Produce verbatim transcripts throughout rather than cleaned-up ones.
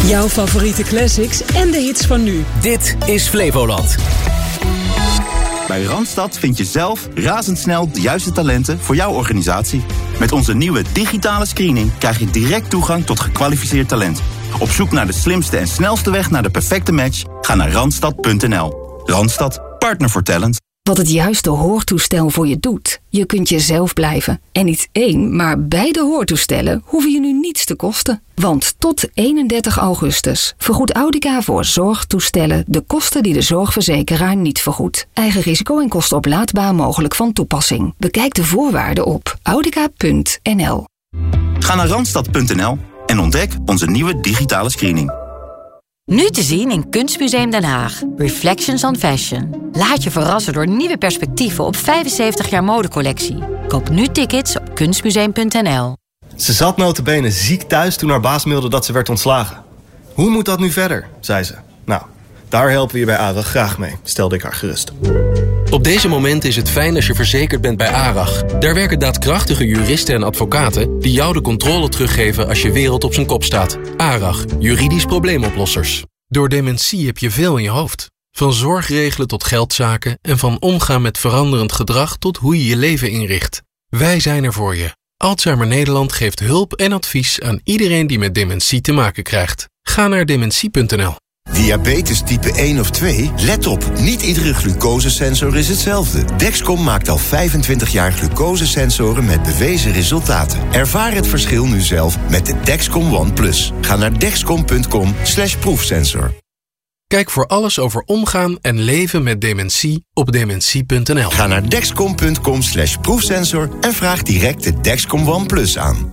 Jouw favoriete classics en de hits van nu. Dit is Flevoland. Bij Randstad vind je zelf razendsnel de juiste talenten voor jouw organisatie. Met onze nieuwe digitale screening krijg je direct toegang tot gekwalificeerd talent. Op zoek naar de slimste en snelste weg naar de perfecte match? Ga naar randstad punt n l. Randstad, partner voor talent. Wat het juiste hoortoestel voor je doet. Je kunt jezelf blijven. En niet één, maar beide hoortoestellen hoeven je nu niets te kosten. Want tot eenendertig augustus vergoedt Audica voor zorgtoestellen de kosten die de zorgverzekeraar niet vergoedt. Eigen risico en kosten oplaadbaar mogelijk van toepassing. Bekijk de voorwaarden op audica punt n l. Ga naar randstad punt n l en ontdek onze nieuwe digitale screening. Nu te zien in Kunstmuseum Den Haag. Reflections on Fashion. Laat je verrassen door nieuwe perspectieven op vijfenzeventig jaar modecollectie. Koop nu tickets op kunstmuseum punt n l. Ze zat nota bene ziek thuis toen haar baas mailde dat ze werd ontslagen. Hoe moet dat nu verder, zei ze. Nou, daar helpen we je bij ARAG graag mee, stelde ik haar gerust. Op deze momenten is het fijn als je verzekerd bent bij ARAG. Daar werken daadkrachtige juristen en advocaten die jou de controle teruggeven als je wereld op zijn kop staat. ARAG, juridisch probleemoplossers. Door dementie heb je veel in je hoofd. Van zorgregelen tot geldzaken en van omgaan met veranderend gedrag tot hoe je je leven inricht. Wij zijn er voor je. Alzheimer Nederland geeft hulp en advies aan iedereen die met dementie te maken krijgt. Ga naar dementie punt n l. Diabetes type één of twee? Let op, niet iedere glucosesensor is hetzelfde. Dexcom maakt al vijfentwintig jaar glucosesensoren met bewezen resultaten. Ervaar het verschil nu zelf met de Dexcom One Plus. Ga naar dexcom punt com slash proefsensor. Kijk voor alles over omgaan en leven met dementie op dementie punt n l. Ga naar dexcom punt com slash proefsensor en vraag direct de Dexcom One Plus aan.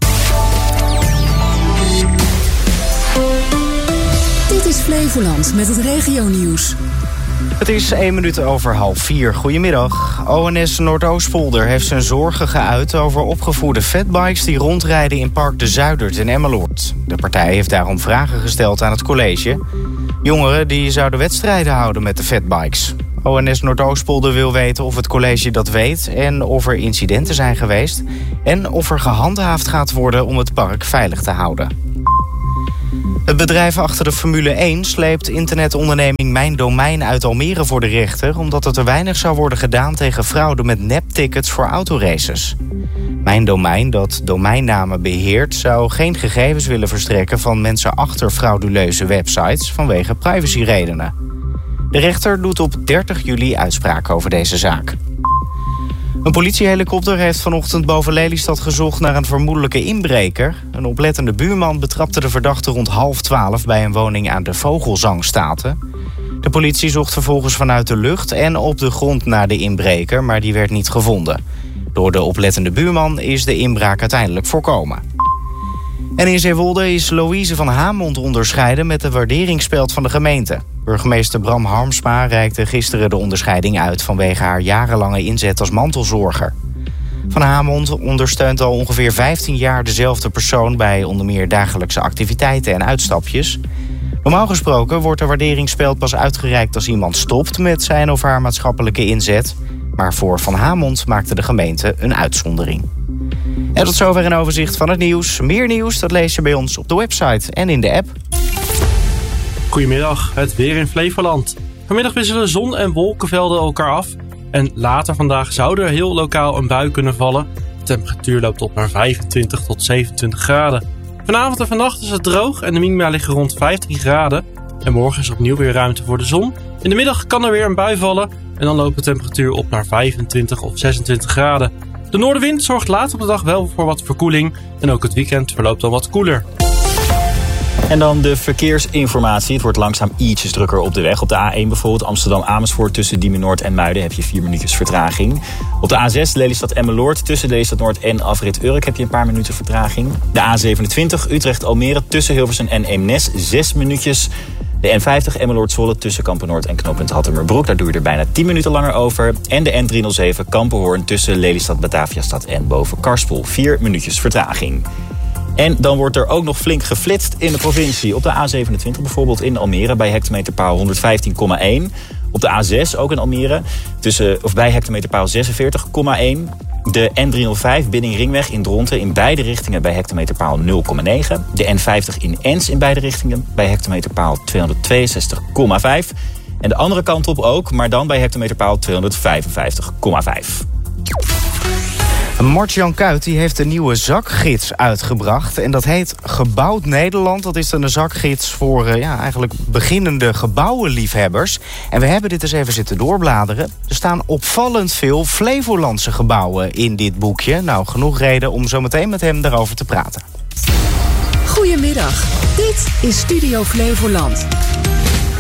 Dit is Flevoland met het regionieuws. Het is één minuut over half vier. Goedemiddag. O N S Noordoostpolder heeft zijn zorgen geuit over opgevoerde fatbikes die rondrijden in Park de Zuidert in Emmeloord. De partij heeft daarom vragen gesteld aan het college. Jongeren die zouden wedstrijden houden met de fatbikes. O N S Noordoostpolder wil weten of het college dat weet en of er incidenten zijn geweest en of er gehandhaafd gaat worden om het park veilig te houden. Het bedrijf achter de Formule één sleept internetonderneming Mijn Domein uit Almere voor de rechter, omdat er te weinig zou worden gedaan tegen fraude met neptickets voor autoraces. Mijn Domein, dat domeinnamen beheert, zou geen gegevens willen verstrekken van mensen achter frauduleuze websites vanwege privacyredenen. De rechter doet op dertig juli uitspraak over deze zaak. Een politiehelikopter heeft vanochtend boven Lelystad gezocht naar een vermoedelijke inbreker. Een oplettende buurman betrapte de verdachte rond half twaalf bij een woning aan de Vogelzangstaten. De politie zocht vervolgens vanuit de lucht en op de grond naar de inbreker, maar die werd niet gevonden. Door de oplettende buurman is de inbraak uiteindelijk voorkomen. En in Zeewolde is Louise van Hamond onderscheiden met de waarderingsspeld van de gemeente. Burgemeester Bram Harmsma reikte gisteren de onderscheiding uit vanwege haar jarenlange inzet als mantelzorger. Van Hamond ondersteunt al ongeveer vijftien jaar dezelfde persoon bij onder meer dagelijkse activiteiten en uitstapjes. Normaal gesproken wordt de waarderingsspeld pas uitgereikt als iemand stopt met zijn of haar maatschappelijke inzet. Maar voor Van Hamond maakte de gemeente een uitzondering. En tot zover een overzicht van het nieuws. Meer nieuws dat lees je bij ons op de website en in de app. Goedemiddag, het weer in Flevoland. Vanmiddag wisselen zon en wolkenvelden elkaar af. En later vandaag zou er heel lokaal een bui kunnen vallen. De temperatuur loopt op naar vijfentwintig tot zevenentwintig graden. Vanavond en vannacht is het droog en de minima liggen rond vijftien graden. En morgen is opnieuw weer ruimte voor de zon. In de middag kan er weer een bui vallen. En dan loopt de temperatuur op naar vijfentwintig of zesentwintig graden. De noordenwind zorgt later op de dag wel voor wat verkoeling. En ook het weekend verloopt dan wat koeler. En dan de verkeersinformatie. Het wordt langzaam ietsjes drukker op de weg. Op de A één bijvoorbeeld Amsterdam-Amersfoort tussen Diemen Noord en Muiden heb je vier minuutjes vertraging. Op de A zes Lelystad-Emmeloord tussen Lelystad Noord en afrit Urk heb je een paar minuten vertraging. De A zevenentwintig Utrecht-Almere tussen Hilversum en Eemnes zes minuutjes. De N vijftig Emmeloord-Zwolle tussen Kampen-Noord en knooppunt Hattemerbroek. Daar doe je er bijna tien minuten langer over. En de N driehonderdzeven Kampenhoorn tussen Lelystad, Bataviastad en boven Karspel. Vier minuutjes vertraging. En dan wordt er ook nog flink geflitst in de provincie. Op de A zevenentwintig bijvoorbeeld in Almere bij hectometerpaal honderdvijftien komma één. Op de A zes ook in Almere tussen, of bij hectometerpaal zesenveertig komma één. De N driehonderdvijf Bidding-Ringweg in Dronten in beide richtingen bij hectometerpaal nul komma negen. De N vijftig in Ens in beide richtingen bij hectometerpaal tweehonderdtweeënzestig komma vijf. En de andere kant op ook, maar dan bij hectometerpaal tweehonderdvijfenvijftig komma vijf. Mart-Jan Kuit die heeft een nieuwe zakgids uitgebracht. En dat heet Gebouwd Nederland. Dat is dan een zakgids voor uh, ja, eigenlijk beginnende gebouwenliefhebbers. En we hebben dit eens even zitten doorbladeren. Er staan opvallend veel Flevolandse gebouwen in dit boekje. Nou, genoeg reden om zo meteen met hem daarover te praten. Goedemiddag, dit is Studio Flevoland.